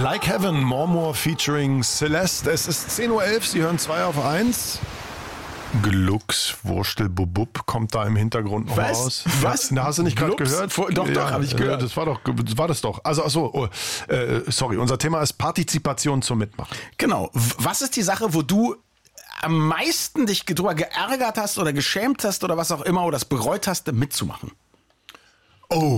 Like Heaven, More featuring Celeste. Es ist 10.11 Uhr, Sie hören 2 auf 1. Glux, Wurstelbubub kommt da im Hintergrund noch raus. Was? Da hast du nicht gerade gehört? Doch, habe ich gehört. Das war das doch. Also, sorry, unser Thema ist Partizipation zum Mitmachen. Genau. Was ist die Sache, wo du am meisten dich drüber geärgert hast oder geschämt hast oder was auch immer oder das bereut hast, mitzumachen? Oh.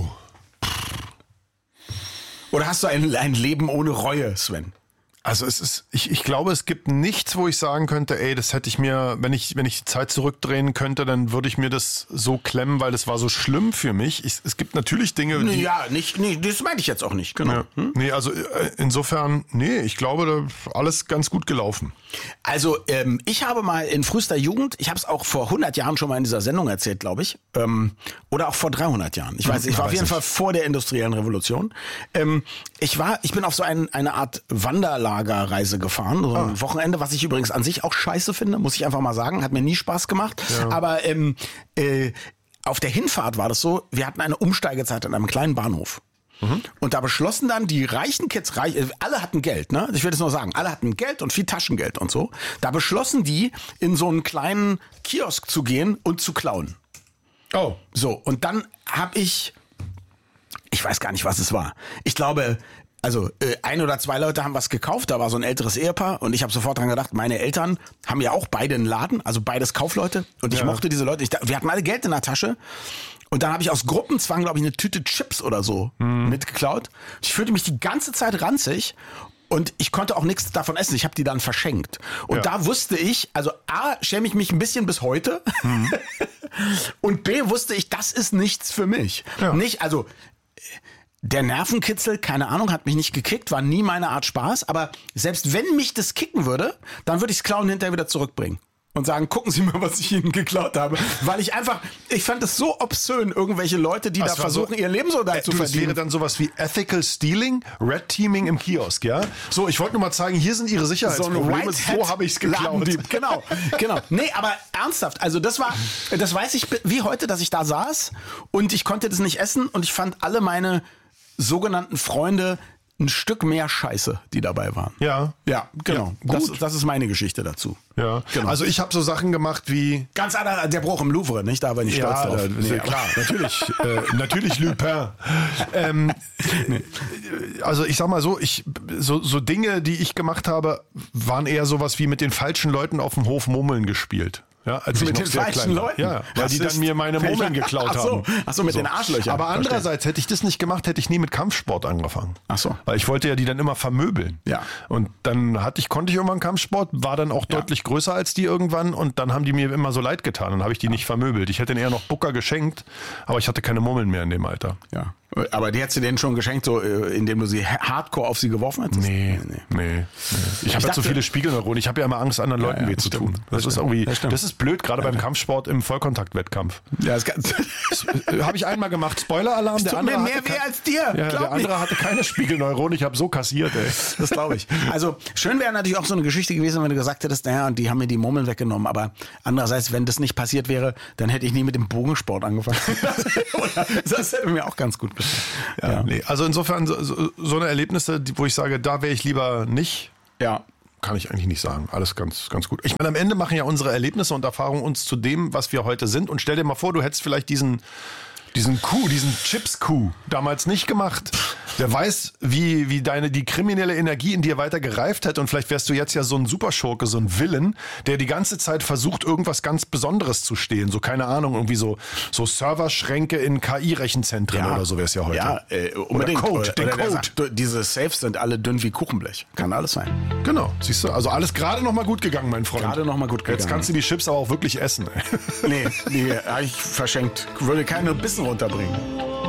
Oder hast du ein Leben ohne Reue, Sven? Also ich glaube, es gibt nichts, wo ich sagen könnte, ey, das hätte ich mir, wenn ich die Zeit zurückdrehen könnte, dann würde ich mir das so klemmen, weil das war so schlimm für mich. Es gibt natürlich Dinge, die... Ja, das meine ich jetzt auch nicht, genau. Ja. Nee, also insofern, ich glaube, alles ganz gut gelaufen. Also ich habe mal in frühester Jugend, ich habe es auch vor 100 Jahren schon mal in dieser Sendung erzählt, glaube ich, oder auch vor war auf jeden Fall vor der industriellen Revolution. Ich bin auf so eine Art Wanderlagerreise gefahren, so ein Wochenende, was ich übrigens an sich auch scheiße finde, muss ich einfach mal sagen, hat mir nie Spaß gemacht, aber auf der Hinfahrt war das so, wir hatten eine Umsteigezeit an einem kleinen Bahnhof. Und da beschlossen dann die reichen Kids, alle hatten Geld, ne? Ich will das nur sagen, alle hatten Geld und viel Taschengeld und so. Da beschlossen die, in so einen kleinen Kiosk zu gehen und zu klauen. Oh. So, und dann habe ich weiß gar nicht, was es war. Ich glaube, also 1 oder 2 Leute haben was gekauft, da war so ein älteres Ehepaar und ich habe sofort dran gedacht, meine Eltern haben ja auch beide einen Laden, also beides Kaufleute und ich mochte diese Leute, wir hatten alle Geld in der Tasche und dann habe ich aus Gruppenzwang, glaube ich, eine Tüte Chips oder so mitgeklaut. Ich fühlte mich die ganze Zeit ranzig und ich konnte auch nichts davon essen, ich habe die dann verschenkt. Und da wusste ich, also A, schäme ich mich ein bisschen bis heute und B, wusste ich, das ist nichts für mich. Ja. Nicht, also... Der Nervenkitzel, keine Ahnung, hat mich nicht gekickt, war nie meine Art Spaß, aber selbst wenn mich das kicken würde, dann würde ich das Klauen hinterher wieder zurückbringen und sagen, gucken Sie mal, was ich Ihnen geklaut habe, weil ich fand es so obszön, irgendwelche Leute, die da versuchen, ihr Lebensunterhalt zu verdienen. Das wäre dann sowas wie Ethical Stealing, Red Teaming im Kiosk, ja? So, ich wollte nur mal zeigen, hier sind Ihre Sicherheitsprobleme, so habe ich es geklaut. Genau. Nee, aber ernsthaft, also das weiß ich wie heute, dass ich da saß und ich konnte das nicht essen und ich fand alle meine sogenannten Freunde ein Stück mehr Scheiße, die dabei waren. Ja. Ja, genau. Ja, das ist meine Geschichte dazu. Ja. Genau. Also ich habe so Sachen gemacht wie... Ganz anders, der Bruch im Louvre, nicht? Da war ich nicht stolz drauf. Klar, natürlich. Natürlich Lupin. Also ich sag mal so, so Dinge, die ich gemacht habe, waren eher sowas wie mit den falschen Leuten auf dem Hof Murmeln gespielt. Ja, als mit ich noch den sehr falschen klein war. Leuten? Ja, weil die dann mir meine Murmeln geklaut haben. Ach so, mit den Arschlöchern. Aber andererseits, hätte ich das nicht gemacht, hätte ich nie mit Kampfsport angefangen. Ach so. Weil ich wollte ja die dann immer vermöbeln. Ja. Und dann konnte ich irgendwann Kampfsport, war dann auch deutlich größer als die irgendwann und dann haben die mir immer so leid getan. Dann habe ich die nicht vermöbelt. Ich hätte ihnen eher noch Bucker geschenkt, aber ich hatte keine Murmeln mehr in dem Alter. Ja. Aber die hättest du denen schon geschenkt, so indem du sie hardcore auf sie geworfen hättest? Nee. Ich habe ja zu viele Spiegelneuronen. Ich habe ja immer Angst, anderen Leuten weh zu tun. Das ist blöd, gerade beim Kampfsport im Vollkontaktwettkampf. Ja, das habe ich einmal gemacht. Spoiler-Alarm. Der andere mehr weh als dir. Ja, der andere hatte keine Spiegelneuronen. Ich habe so kassiert, ey. Das glaube ich. Also schön wäre natürlich auch so eine Geschichte gewesen, wenn du gesagt hättest, naja, und die haben mir die Murmeln weggenommen. Aber andererseits, wenn das nicht passiert wäre, dann hätte ich nie mit dem Bogensport angefangen. Das hätte mir auch ganz gut gefallen. Ja. Nee, also insofern so eine Erlebnisse, wo ich sage, da wäre ich lieber nicht. Ja. Kann ich eigentlich nicht sagen. Alles ganz, ganz gut. Ich meine, am Ende machen ja unsere Erlebnisse und Erfahrungen uns zu dem, was wir heute sind. Und stell dir mal vor, du hättest vielleicht diesen Chips-Coup damals nicht gemacht. Wer weiß, wie die kriminelle Energie in dir weiter gereift hat und vielleicht wärst du jetzt ja so ein Superschurke, so ein Villain, der die ganze Zeit versucht, irgendwas ganz Besonderes zu stehlen. So, keine Ahnung, irgendwie so Serverschränke in KI-Rechenzentren oder so wäre es ja heute. Ja, unbedingt. Oder Code. Sagt, diese Safes sind alle dünn wie Kuchenblech. Kann alles sein. Genau, siehst du, also alles gerade noch mal gut gegangen, mein Freund. Gerade noch mal gut gegangen. Jetzt kannst du die Chips aber auch wirklich essen. Nee, habe ich verschenkt. Würde keine Bissen runterbringen.